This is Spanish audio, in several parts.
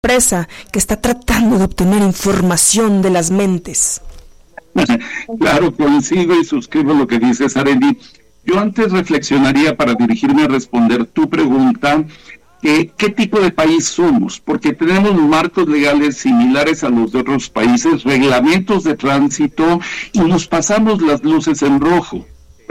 empresa que está tratando de obtener información de las mentes. Claro, coincido y suscribo lo que dices, Arely. Yo antes reflexionaría para dirigirme a responder tu pregunta, ¿qué tipo de país somos? Porque tenemos marcos legales similares a los de otros países, reglamentos de tránsito y nos pasamos las luces en rojo.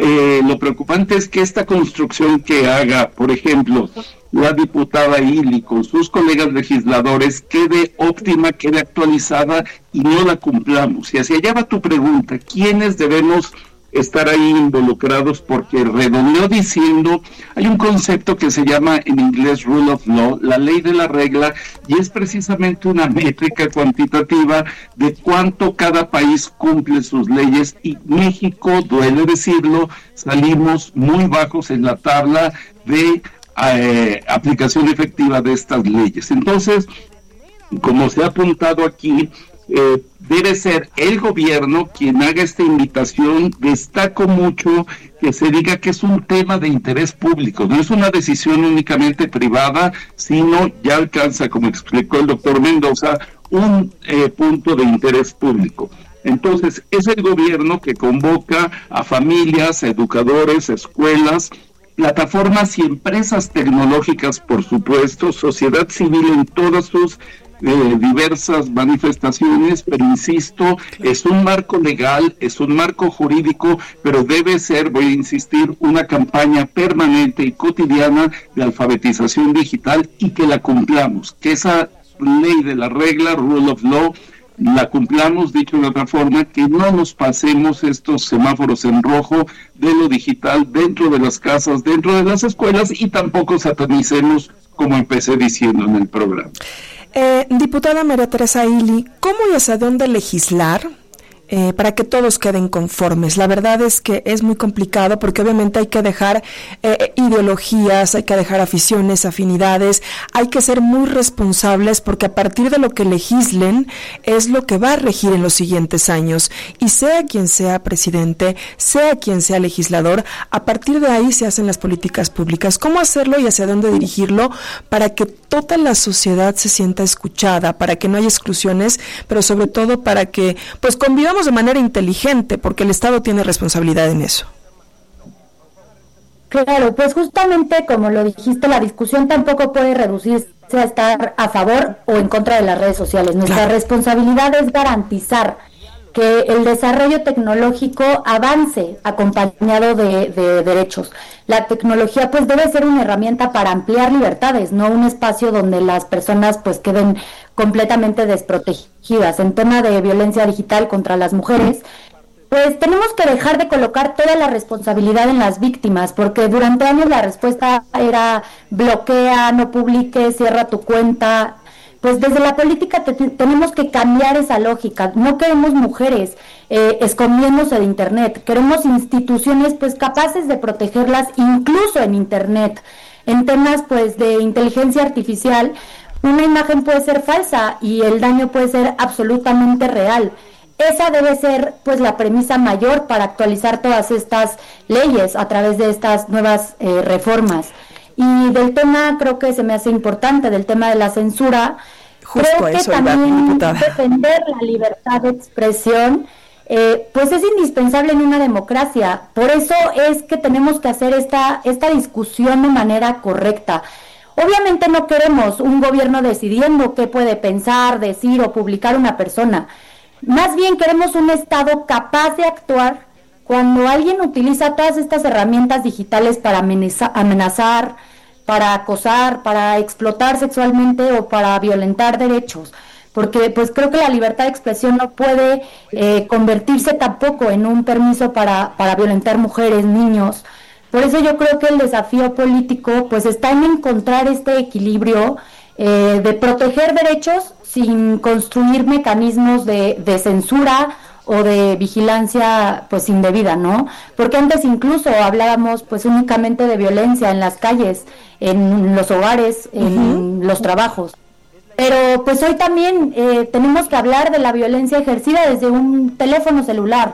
Lo preocupante es que esta construcción que haga, por ejemplo, la diputada Ili con sus colegas legisladores quede óptima, quede actualizada y no la cumplamos. Y hacia allá va tu pregunta, ¿quiénes debemos estar ahí involucrados? Porque redondeó diciendo, hay un concepto que se llama en inglés rule of law, la ley de la regla, y es precisamente una métrica cuantitativa de cuánto cada país cumple sus leyes, y México, duele decirlo, salimos muy bajos en la tabla de aplicación efectiva de estas leyes. Entonces, como se ha apuntado aquí, debe ser el gobierno quien haga esta invitación. Destaco mucho que se diga que es un tema de interés público, no es una decisión únicamente privada, sino ya alcanza, como explicó el doctor Mendoza, un punto de interés público. Entonces, es el gobierno que convoca a familias, a educadores, a escuelas, plataformas y empresas tecnológicas, por supuesto, sociedad civil en todas sus diversas manifestaciones, pero insisto, es un marco legal, es un marco jurídico, pero debe ser, voy a insistir, una campaña permanente y cotidiana de alfabetización digital y que la cumplamos, que esa ley de la regla, rule of law, la cumplamos, dicho de otra forma, que no nos pasemos estos semáforos en rojo de lo digital dentro de las casas, dentro de las escuelas, y tampoco satanicemos, como empecé diciendo en el programa. Diputada María Teresa Ili, ¿cómo y hacia dónde legislar para que todos queden conformes? La verdad es que es muy complicado porque obviamente hay que dejar ideologías, hay que dejar aficiones, afinidades, hay que ser muy responsables porque a partir de lo que legislen es lo que va a regir en los siguientes años, y sea quien sea presidente, sea quien sea legislador, a partir de ahí se hacen las políticas públicas. ¿Cómo hacerlo y hacia dónde dirigirlo para que toda la sociedad se sienta escuchada, para que no haya exclusiones, pero sobre todo para que pues convivamos de manera inteligente, porque el Estado tiene responsabilidad en eso? Claro, pues justamente como lo dijiste, la discusión tampoco puede reducirse a estar a favor o en contra de las redes sociales. Nuestra responsabilidad es garantizar que el desarrollo tecnológico avance acompañado de derechos. La tecnología pues debe ser una herramienta para ampliar libertades, no un espacio donde las personas pues queden completamente desprotegidas. En tema de violencia digital contra las mujeres, pues tenemos que dejar de colocar toda la responsabilidad en las víctimas, porque durante años la respuesta era bloquea, no publiques, cierra tu cuenta. Pues desde la política tenemos que cambiar esa lógica. No queremos mujeres escondiéndose de Internet, queremos instituciones pues capaces de protegerlas incluso en Internet. En temas pues de inteligencia artificial, una imagen puede ser falsa y el daño puede ser absolutamente real. Esa debe ser pues la premisa mayor para actualizar todas estas leyes a través de estas nuevas reformas. Y del tema, creo que se me hace importante, del tema de la censura, justo creo que también defender la libertad de expresión, pues es indispensable en una democracia. Por eso es que tenemos que hacer esta discusión de manera correcta. Obviamente no queremos un gobierno decidiendo qué puede pensar, decir o publicar una persona. Más bien queremos un Estado capaz de actuar cuando alguien utiliza todas estas herramientas digitales para amenazar, para acosar, para explotar sexualmente o para violentar derechos. Porque pues creo que la libertad de expresión no puede convertirse tampoco en un permiso para violentar mujeres, niños. Por eso yo creo que el desafío político pues está en encontrar este equilibrio de proteger derechos sin construir mecanismos de censura o de vigilancia pues indebida, ¿no? Porque antes incluso hablábamos pues únicamente de violencia en las calles, en los hogares, en los trabajos. Pero pues hoy también tenemos que hablar de la violencia ejercida desde un teléfono celular,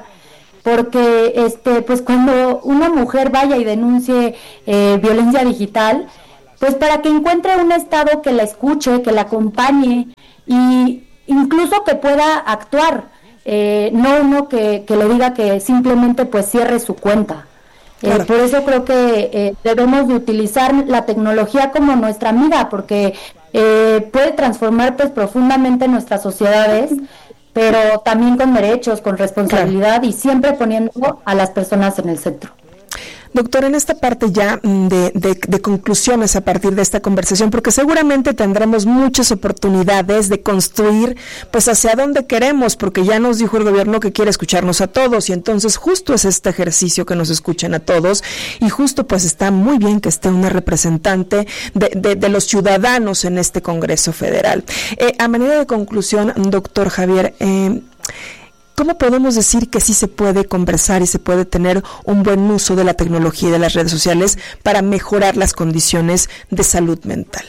porque pues cuando una mujer vaya y denuncie violencia digital, pues para que encuentre un Estado que la escuche, que la acompañe y incluso que pueda actuar, no uno que le diga que simplemente pues cierre su cuenta. Claro. Por eso creo que debemos de utilizar la tecnología como nuestra amiga, porque puede transformar pues profundamente nuestras sociedades, pero también con derechos, con responsabilidad, claro, y siempre poniendo a las personas en el centro. Doctor, en esta parte ya de conclusiones a partir de esta conversación, porque seguramente tendremos muchas oportunidades de construir pues hacia dónde queremos, porque ya nos dijo el gobierno que quiere escucharnos a todos, y entonces justo es este ejercicio que nos escuchen a todos, y justo pues está muy bien que esté una representante de los ciudadanos en este Congreso Federal. A manera de conclusión, doctor Javier, ¿cómo podemos decir que sí se puede conversar y se puede tener un buen uso de la tecnología y de las redes sociales para mejorar las condiciones de salud mental?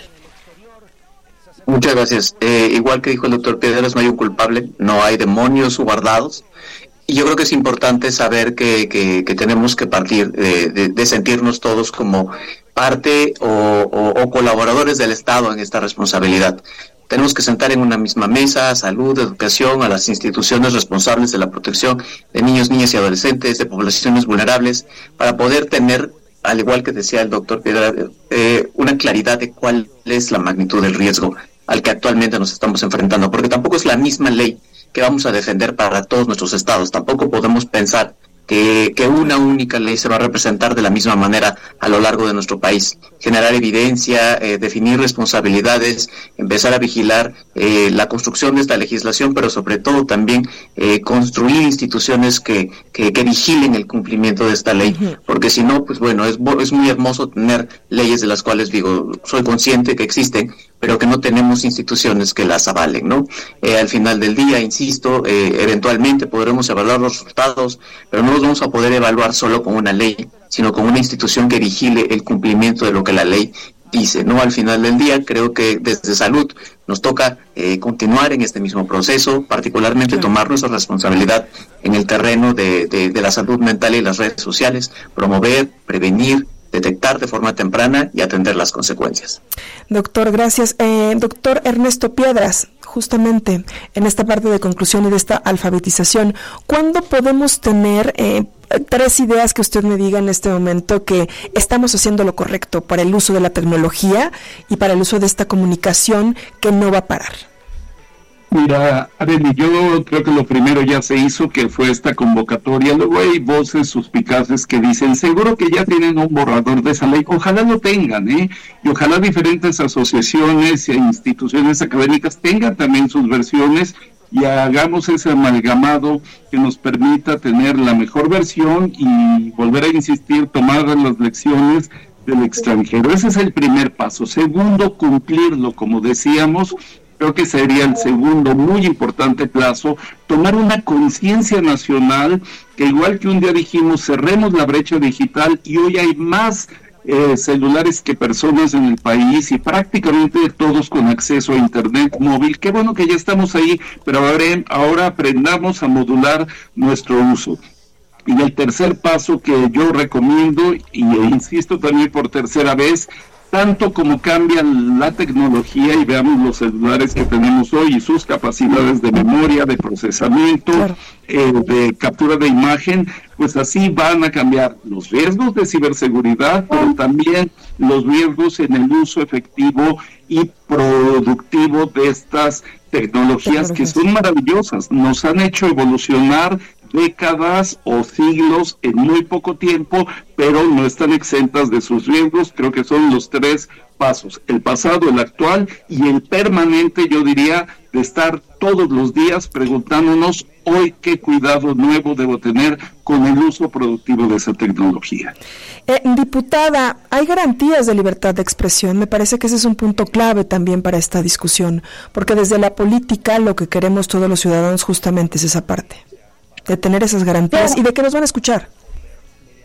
Muchas gracias. Igual que dijo el doctor Piedras, no hay un culpable, no hay demonios guardados. Y yo creo que es importante saber que tenemos que partir de sentirnos todos como parte o colaboradores del Estado en esta responsabilidad. Tenemos que sentar en una misma mesa, salud, educación, a las instituciones responsables de la protección de niños, niñas y adolescentes, de poblaciones vulnerables, para poder tener, al igual que decía el doctor Piedra, una claridad de cuál es la magnitud del riesgo al que actualmente nos estamos enfrentando, porque tampoco es la misma ley que vamos a defender para todos nuestros estados. Tampoco podemos pensar que una única ley se va a representar de la misma manera a lo largo de nuestro país. Generar evidencia, definir responsabilidades, empezar a vigilar la construcción de esta legislación, pero sobre todo también construir instituciones que vigilen el cumplimiento de esta ley, porque si no, pues bueno, es muy hermoso tener leyes de las cuales digo, soy consciente que existen, pero que no tenemos instituciones que las avalen, ¿no? Al final del día, insisto, eventualmente podremos evaluar los resultados, pero no los vamos a poder evaluar solo con una ley, sino con una institución que vigile el cumplimiento de lo que la ley dice, ¿no? Al final del día, creo que desde salud nos toca continuar en este mismo proceso, particularmente tomar nuestra responsabilidad en el terreno de la salud mental y las redes sociales, promover, prevenir, detectar de forma temprana y atender las consecuencias. Doctor, gracias. Doctor Ernesto Piedras, justamente en esta parte de conclusión y de esta alfabetización, ¿cuándo podemos tener 3 ideas que usted me diga en este momento que estamos haciendo lo correcto para el uso de la tecnología y para el uso de esta comunicación que no va a parar? Mira, Arely, yo creo que lo primero ya se hizo, que fue esta convocatoria. Luego hay voces suspicaces que dicen, seguro que ya tienen un borrador de esa ley. Ojalá lo tengan, y ojalá diferentes asociaciones e instituciones académicas tengan también sus versiones y hagamos ese amalgamado que nos permita tener la mejor versión y volver a insistir, tomar las lecciones del extranjero. Ese es el primer paso. Segundo, cumplirlo, como decíamos. Creo que sería el segundo muy importante plazo, tomar una conciencia nacional, que igual que un día dijimos, cerremos la brecha digital, y hoy hay más celulares que personas en el país y prácticamente todos con acceso a internet móvil. Qué bueno que ya estamos ahí, pero ahora aprendamos a modular nuestro uso. Y el tercer paso que yo recomiendo, y insisto también por tercera vez, tanto como cambia la tecnología y veamos los celulares que tenemos hoy y sus capacidades de memoria, de procesamiento, claro, de captura de imagen, pues así van a cambiar los riesgos de ciberseguridad, pero también los riesgos en el uso efectivo y productivo de estas tecnologías que son maravillosas, nos han hecho evolucionar décadas o siglos en muy poco tiempo, pero no están exentas de sus riesgos. Creo que son los 3 pasos, el pasado, el actual y el permanente, yo diría, de estar todos los días preguntándonos hoy qué cuidado nuevo debo tener con el uso productivo de esa tecnología. Diputada, ¿hay garantías de libertad de expresión? Me parece que ese es un punto clave también para esta discusión, porque desde la política lo que queremos todos los ciudadanos justamente es esa parte, de tener esas garantías y de que nos van a escuchar.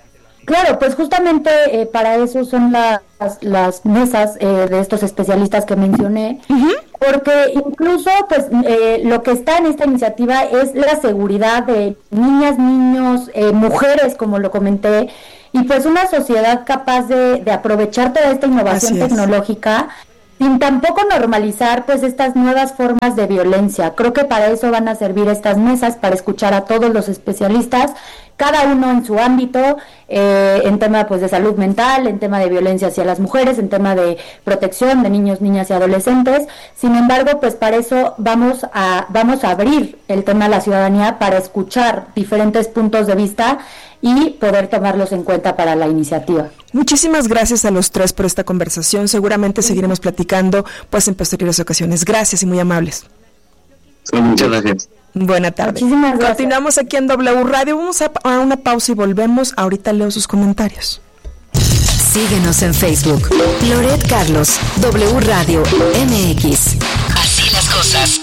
Claro, pues justamente para eso son las mesas de estos especialistas que mencioné, porque incluso pues lo que está en esta iniciativa es la seguridad de niñas, niños, mujeres, como lo comenté, y pues una sociedad capaz de aprovechar toda esta innovación tecnológica sin tampoco normalizar pues estas nuevas formas de violencia. Creo que para eso van a servir estas mesas, para escuchar a todos los especialistas, cada uno en su ámbito, en tema pues de salud mental, en tema de violencia hacia las mujeres, en tema de protección de niños, niñas y adolescentes. Sin embargo, pues para eso vamos a abrir el tema a la ciudadanía para escuchar diferentes puntos de vista y poder tomarlos en cuenta para la iniciativa. Muchísimas gracias a los tres por esta conversación. Seguramente seguiremos platicando pues en posteriores ocasiones. Gracias y muy amables. Muchas gracias. Buena tarde. Muchísimas gracias. Continuamos aquí en W Radio. Vamos a una pausa y volvemos. Ahorita leo sus comentarios. Síguenos en Facebook. Loret Carlos, W Radio MX. Así las cosas.